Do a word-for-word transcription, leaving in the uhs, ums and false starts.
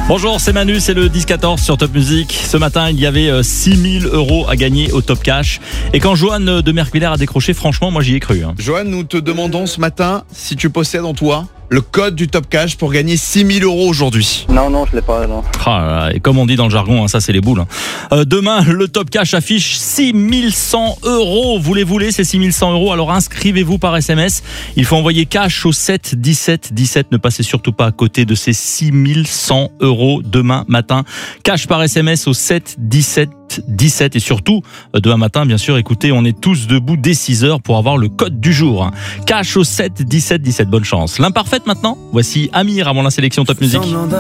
Bonjour, c'est Manu, c'est le dix quatorze sur Top Music. Ce matin, il y avait six mille euros à gagner au Top Cash. Et quand Johan de Merculaire a décroché, franchement, moi j'y ai cru. Hein. Johan, nous te demandons ce matin si tu possèdes en toi le code du Top Cash pour gagner six mille euros aujourd'hui. Non, non, je l'ai pas, non. Ah là là, et comme on dit dans le jargon, hein, ça c'est les boules. Hein. Euh, demain, le Top Cash affiche six mille cent euros. Vous les voulez, ces six mille cent euros? Alors inscrivez-vous par S M S. Il faut envoyer cash au sept dix-sept dix-sept. Ne passez surtout pas à côté de ces six mille cent euros demain matin. Cash par S M S au sept dix-sept dix-sept. Et surtout, demain matin, bien sûr, écoutez, on est tous debout dès six heures pour avoir le code du jour. Cash au sept dix-sept dix-sept. Bonne chance. L'imparfaite maintenant, voici Amir avant la sélection Top Music.